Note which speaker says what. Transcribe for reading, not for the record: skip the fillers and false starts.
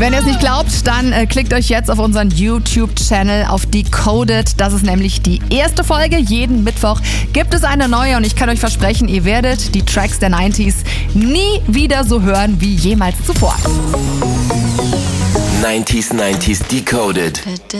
Speaker 1: Wenn ihr es nicht glaubt, dann klickt euch jetzt auf unseren YouTube-Channel auf Decoded. Das ist nämlich die erste Folge. Jeden Mittwoch gibt es eine neue und ich kann euch versprechen, ihr werdet die Tracks der 90s nie wieder so hören wie jemals zuvor.
Speaker 2: 90s Decoded.